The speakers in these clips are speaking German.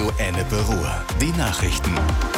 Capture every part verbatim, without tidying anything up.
Radio Ennepe Ruhr. Die Nachrichten.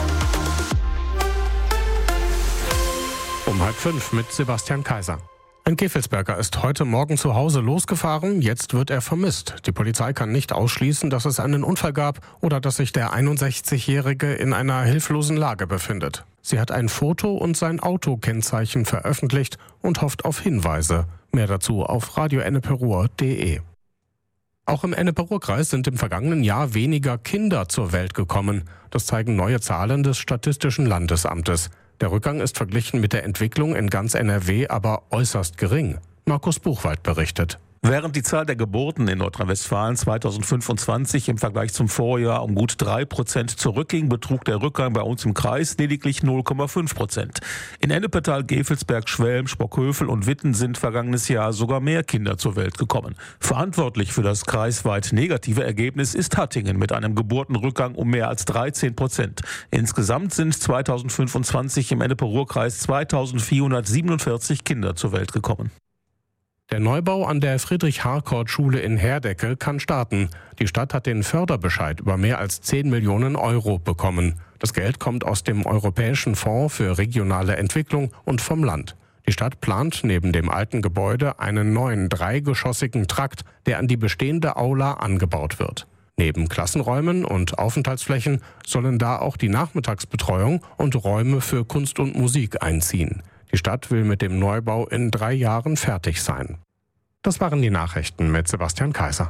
Um halb fünf mit Sebastian Kaiser. Ein Gevelsberger ist heute Morgen zu Hause losgefahren, jetzt wird er vermisst. Die Polizei kann nicht ausschließen, dass es einen Unfall gab oder dass sich der einundsechzigjährige in einer hilflosen Lage befindet. Sie hat ein Foto und sein Autokennzeichen veröffentlicht und hofft auf Hinweise. Mehr dazu auf radio ennepe ruhr punkt de. Auch im Ennepe-Ruhr-Kreis sind im vergangenen Jahr weniger Kinder zur Welt gekommen. Das zeigen neue Zahlen des Statistischen Landesamtes. Der Rückgang ist verglichen mit der Entwicklung in ganz N R W aber äußerst gering. Markus Buchwald berichtet. Während die Zahl der Geburten in Nordrhein-Westfalen zweitausendfünfundzwanzig im Vergleich zum Vorjahr um gut drei Prozent zurückging, betrug der Rückgang bei uns im Kreis lediglich null Komma fünf Prozent. In Ennepetal, Gevelsberg, Schwelm, Sprockhövel und Witten sind vergangenes Jahr sogar mehr Kinder zur Welt gekommen. Verantwortlich für das kreisweit negative Ergebnis ist Hattingen mit einem Geburtenrückgang um mehr als dreizehn Prozent. Insgesamt sind zweitausendfünfundzwanzig im Ennepe-Ruhr-Kreis zweitausendvierhundertsiebenundvierzig Kinder zur Welt gekommen. Der Neubau an der Friedrich-Harcourt-Schule in Herdecke kann starten. Die Stadt hat den Förderbescheid über mehr als zehn Millionen Euro bekommen. Das Geld kommt aus dem Europäischen Fonds für regionale Entwicklung und vom Land. Die Stadt plant neben dem alten Gebäude einen neuen dreigeschossigen Trakt, der an die bestehende Aula angebaut wird. Neben Klassenräumen und Aufenthaltsflächen sollen da auch die Nachmittagsbetreuung und Räume für Kunst und Musik einziehen. Die Stadt will mit dem Neubau in drei Jahren fertig sein. Das waren die Nachrichten mit Sebastian Kaiser.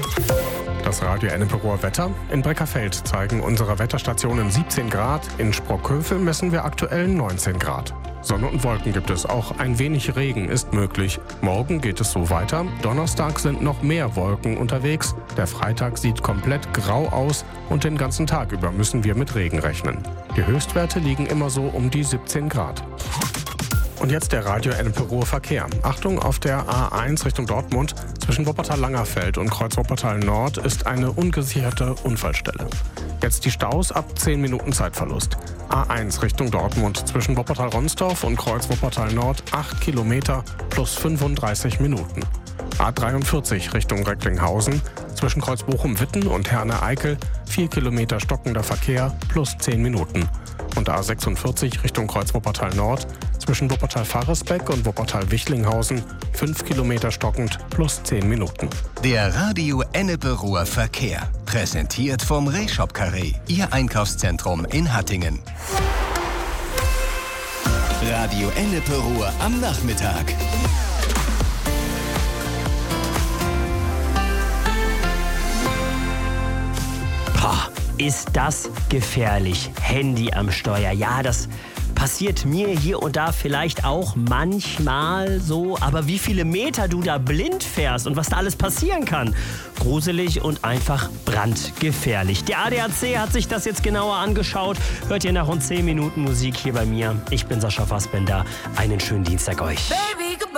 Das Radio Ennepe Ruhr Wetter. In Breckerfeld zeigen unsere Wetterstationen siebzehn Grad. In Sprockhövel messen wir aktuell neunzehn Grad. Sonne und Wolken gibt es, auch ein wenig Regen ist möglich. Morgen geht es so weiter. Donnerstag sind noch mehr Wolken unterwegs. Der Freitag sieht komplett grau aus und den ganzen Tag über müssen wir mit Regen rechnen. Die Höchstwerte liegen immer so um die siebzehn Grad. Und jetzt der Radio Ennepe Ruhr Verkehr. Achtung, auf der A eins Richtung Dortmund zwischen Wuppertal-Langerfeld und Kreuz Wuppertal Nord ist eine ungesicherte Unfallstelle. Jetzt die Staus ab zehn Minuten Zeitverlust. A eins Richtung Dortmund zwischen Wuppertal-Ronsdorf und Kreuz Wuppertal Nord acht Kilometer plus fünfunddreißig Minuten. A dreiundvierzig Richtung Recklinghausen zwischen Kreuz Bochum-Witten und Herne-Eickel vier Kilometer stockender Verkehr plus zehn Minuten. Und A sechsundvierzig Richtung Kreuz Wuppertal Nord zwischen Wuppertal-Faresbeck und Wuppertal-Wichlinghausen fünf Kilometer stockend plus zehn Minuten. Der Radio Ennepe Ruhr Verkehr. Präsentiert vom Rehshop Carré, Ihr Einkaufszentrum in Hattingen. Radio Ennepe Ruhr am Nachmittag. Boah, ist das gefährlich. Handy am Steuer. Ja, das passiert mir hier und da vielleicht auch manchmal so. Aber wie viele Meter du da blind fährst und was da alles passieren kann. Gruselig und einfach brandgefährlich. Der A D A C hat sich das jetzt genauer angeschaut. Hört ihr nach rund zehn Minuten Musik hier bei mir. Ich bin Sascha Fassbender. Einen schönen Dienstag euch. Baby.